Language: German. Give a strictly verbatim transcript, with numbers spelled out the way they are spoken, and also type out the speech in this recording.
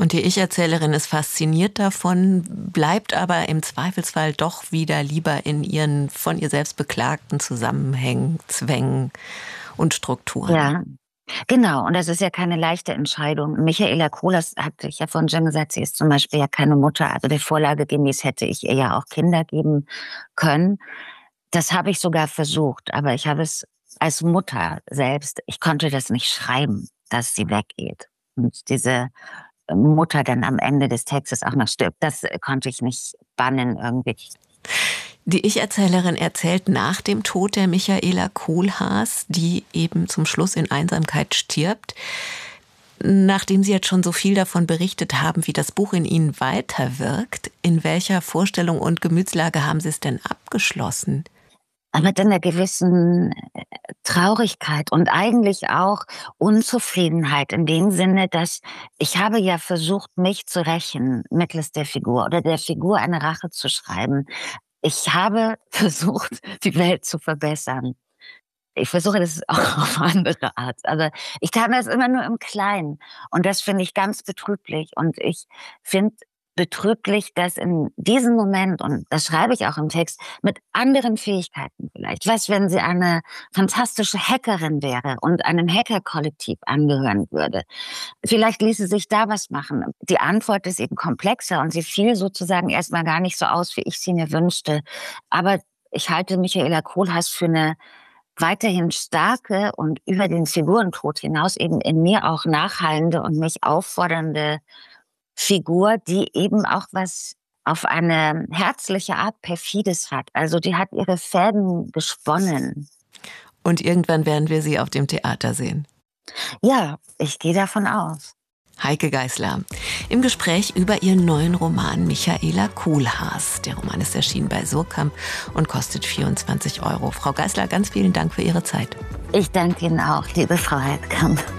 Und die Ich-Erzählerin ist fasziniert davon, bleibt aber im Zweifelsfall doch wieder lieber in ihren von ihr selbst beklagten Zusammenhängen, Zwängen und Strukturen. Ja, genau. Und das ist ja keine leichte Entscheidung. Michaela Kohl, das hatte ich ja vorhin schon gesagt, sie ist zum Beispiel ja keine Mutter. Also der Vorlage gemäß hätte ich ihr ja auch Kinder geben können. Das habe ich sogar versucht, aber ich habe es als Mutter selbst, ich konnte das nicht schreiben, dass sie weggeht. Und diese Mutter dann am Ende des Textes auch noch stirbt, das konnte ich nicht bannen irgendwie. Die Ich-Erzählerin erzählt nach dem Tod der Michaela Kohlhaas, die eben zum Schluss in Einsamkeit stirbt. Nachdem Sie jetzt schon so viel davon berichtet haben, wie das Buch in Ihnen weiterwirkt, in welcher Vorstellung und Gemütslage haben Sie es denn abgeschlossen? Mit einer gewissen Traurigkeit und eigentlich auch Unzufriedenheit in dem Sinne, dass ich habe ja versucht, mich zu rächen mittels der Figur oder der Figur eine Rache zu schreiben. Ich habe versucht, die Welt zu verbessern. Ich versuche das auch auf andere Art. Also ich kann das immer nur im Kleinen. Und das finde ich ganz betrüblich. Und ich finde betrüblich, dass in diesem Moment, und das schreibe ich auch im Text, mit anderen Fähigkeiten vielleicht. Was, wenn sie eine fantastische Hackerin wäre und einem Hacker-Kollektiv angehören würde? Vielleicht ließe sich da was machen. Die Antwort ist eben komplexer und sie fiel sozusagen erstmal gar nicht so aus, wie ich sie mir wünschte. Aber ich halte Michaela Kohlhaas für eine weiterhin starke und über den Figurentod hinaus eben in mir auch nachhallende und mich auffordernde Figur, die eben auch was auf eine herzliche Art Perfides hat. Also die hat ihre Fäden gesponnen. Und irgendwann werden wir sie auf dem Theater sehen. Ja, ich gehe davon aus. Heike Geisler im Gespräch über ihren neuen Roman Michaela Kohlhaas. Der Roman ist erschienen bei Surkamp und kostet vierundzwanzig Euro. Frau Geisler, ganz vielen Dank für Ihre Zeit. Ich danke Ihnen auch, liebe Frau Heidkamp.